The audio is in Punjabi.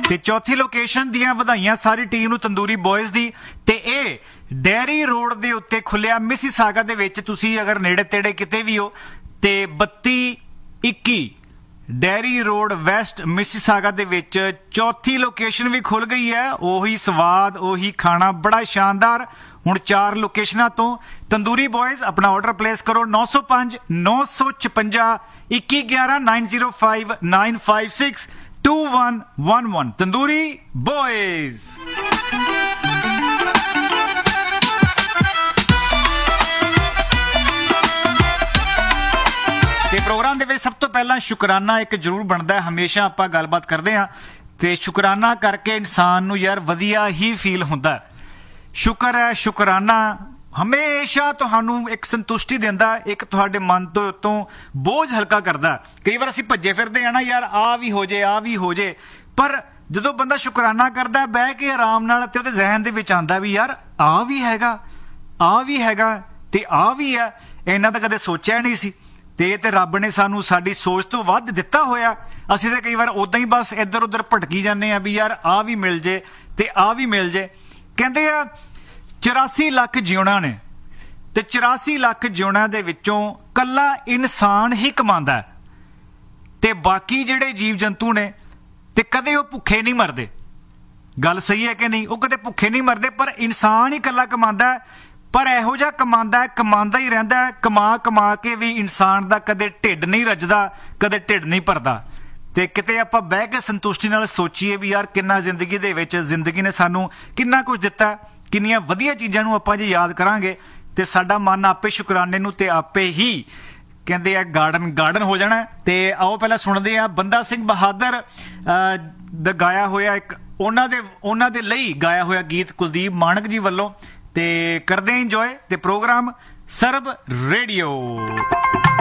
ਤੇ ਚੌਥੀ ਲੋਕੇਸ਼ਨ ਦੀਆਂ ਵਧਾਈਆਂ ਸਾਰੀ ਟੀਮ ਨੂੰ ਤੰਦੂਰੀ ਬॉयਜ਼ ਦੀ। ਤੇ ਇਹ ਡੈਰੀ ਰੋਡ ਦੇ ਉੱਤੇ ਖੁੱਲਿਆ ਮਿਸੀਸਾਗਾ ਦੇ ਵਿੱਚ। ਤੁਸੀਂ ਅਗਰ ਨੇੜੇ ਤੇੜੇ ਕਿਤੇ ਵੀ ਹੋ ਤੇ 3221 ਡੈਰੀ ਰੋਡ ਵੈਸਟ ਮਿਸੀਸਾਗਾ ਦੇ ਵਿੱਚ ਚੌਥੀ ਲੋਕੇਸ਼ਨ ਵੀ ਖੁੱਲ ਗਈ ਹੈ। ਉਹੀ ਸਵਾਦ, ਉਹੀ ਖਾਣਾ, ਬੜਾ ਸ਼ਾਨਦਾਰ। ਹੁਣ 4 ਲੋਕੇਸ਼ਨਾਂ ਤੋਂ ਤੰਦੂਰੀ ਬॉयਜ਼ ਆਪਣਾ ਆਰਡਰ ਪਲੇਸ ਕਰੋ 905 956 2111 905 956 2111 ਤੰਦੂਰੀ ਬॉयਜ਼। ਤੇ ਪ੍ਰੋਗਰਾਮ ਦੇ ਵਿੱਚ ਸਭ ਤੋਂ ਪਹਿਲਾਂ ਸ਼ੁਕਰਾਨਾ ਇੱਕ ਜ਼ਰੂਰ ਬਣਦਾ ਹੈ। ਹਮੇਸ਼ਾ ਆਪਾਂ ਗੱਲਬਾਤ ਕਰਦੇ ਹਾਂ ਤੇ ਸ਼ੁਕਰਾਨਾ ਕਰਕੇ ਇਨਸਾਨ ਨੂੰ ਯਾਰ ਵਧੀਆ ਹੀ ਫੀਲ ਹੁੰਦਾ। ਸ਼ੁਕਰ ਹੈ, ਸ਼ੁਕਰਾਨਾ ਹਮੇਸ਼ਾ ਤੁਹਾਨੂੰ ਇੱਕ ਸੰਤੁਸ਼ਟੀ ਦਿੰਦਾ, ਇੱਕ ਤੁਹਾਡੇ ਮਨ ਤੋਂ ਉੱਤੋਂ ਬੋਝ ਹਲਕਾ ਕਰਦਾ। ਕਈ ਵਾਰ ਅਸੀਂ ਭੱਜੇ ਫਿਰਦੇ ਆ ਨਾ, ਯਾਰ ਆਹ ਵੀ ਹੋ ਜੇ, ਆਹ ਵੀ ਹੋ ਜੇ, ਪਰ ਜਦੋਂ ਬੰਦਾ ਸ਼ੁਕਰਾਨਾ ਕਰਦਾ ਬਹਿ ਕੇ ਆਰਾਮ ਨਾਲ, ਤੇ ਉਹਦੇ ਜ਼ਿਹਨ ਦੇ ਵਿੱਚ ਆਉਂਦਾ ਵੀ ਯਾਰ ਆਹ ਵੀ ਹੈਗਾ, ਆਹ ਵੀ ਹੈਗਾ ਤੇ ਆਹ ਵੀ ਹੈ। ਇਹਨਾਂ ਤਾਂ ਕਦੇ ਸੋਚਿਆ ਨਹੀਂ ਸੀ। ਤੇ ਰੱਬ ਨੇ ਸਾਨੂੰ ਸਾਡੀ ਸੋਚ ਤੋਂ ਵੱਧ ਦਿੱਤਾ ਹੋਇਆ। ਅਸੀਂ ਤਾਂ ਕਈ ਵਾਰ ਉਦਾਂ ਹੀ ਬਸ ਇੱਧਰ ਉੱਧਰ ਭਟਕੀ ਜਾਂਦੇ ਆ ਵੀ ਯਾਰ ਆਹ ਵੀ ਮਿਲ ਜੇ ਤੇ ਆਹ ਵੀ ਮਿਲ ਜੇ। ਕਹਿੰਦੇ ਆ 84 ਲੱਖ ਜਿਉਣਾ ਨੇ ਤੇ 84 ਲੱਖ ਜਿਉਣਾ ਦੇ ਵਿੱਚੋਂ ਕੱਲਾ ਇਨਸਾਨ ਹੀ ਕਮਾਉਂਦਾ ਤੇ ਬਾਕੀ ਜਿਹੜੇ ਜੀਵ ਜੰਤੂ ਨੇ ਤੇ ਕਦੇ ਉਹ ਭੁੱਖੇ ਨਹੀਂ ਮਰਦੇ। ਗੱਲ ਸਹੀ ਹੈ ਕਿ ਨਹੀਂ? ਉਹ ਕਦੇ ਭੁੱਖੇ ਨਹੀਂ ਮਰਦੇ, ਪਰ ਇਨਸਾਨ ਹੀ ਕੱਲਾ ਕਮਾਉਂਦਾ। ਪਰ ਇਹੋ ਜਿਹਾ ਕਮਾਉਂਦਾ ਹੀ ਰਹਿੰਦਾ। ਕਮਾ ਕੇ ਵੀ ਇਨਸਾਨ ਦਾ ਕਦੇ ਢਿੱਡ ਨਹੀਂ ਰੱਜਦਾ, ਕਦੇ ਢਿੱਡ ਨਹੀਂ ਭਰਦਾ। ਤੇ ਕਿਤੇ ਆਪਾਂ ਬਹਿ ਕੇ ਸੰਤੁਸ਼ਟੀ ਨਾਲ ਸੋਚੀਏ ਵੀ ਯਾਰ ਕਿੰਨਾ ਜ਼ਿੰਦਗੀ ਦੇ ਵਿੱਚ ਜ਼ਿੰਦਗੀ ਨੇ ਸਾਨੂੰ ਕਿੰਨਾ ਕੁਝ ਦਿੱਤਾ, ਕਿੰਨੀਆਂ ਵਧੀਆ ਚੀਜ਼ਾਂ ਨੂੰ ਆਪਾਂ ਜੇ ਯਾਦ ਕਰਾਂਗੇ ਤੇ ਸਾਡਾ ਮਨ ਆਪੇ ਸ਼ੁਕਰਾਨੇ ਨੂੰ ਤੇ ਆਪੇ ਹੀ ਕਹਿੰਦੇ ਆ ਗਾਰਡਨ ਹੋ ਜਾਣਾ। ਤੇ ਆਓ ਪਹਿਲਾਂ ਸੁਣਦੇ ਆ ਬੰਦਾ ਸਿੰਘ ਬਹਾਦਰ ਦਾ ਗਾਇਆ ਹੋਇਆ ਇੱਕ ਉਹਨਾਂ ਦੇ ਲਈ ਗਾਇਆ ਹੋਇਆ ਗੀਤ ਕੁਲਦੀਪ ਮਾਣਕ ਜੀ ਵੱਲੋਂ। ਤੇ ਕਰਦੇ ਇੰਜੋਏ ਤੇ ਪ੍ਰੋਗਰਾਮ ਸਰਬ ਰੇਡੀਓ।